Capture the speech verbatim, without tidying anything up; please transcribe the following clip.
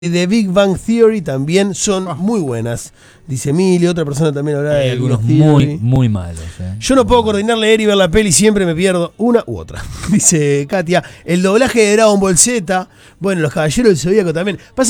de Big Bang Theory también son oh. muy buenas. Dice Emilio, otra persona también habla de algunos muy, muy malos. Eh. Yo no puedo coordinar leer y ver la peli, siempre me pierdo una u otra. Dice Katia, el doblaje de Dragon Ball Z, bueno, los Caballeros del Zodíaco también. Pasa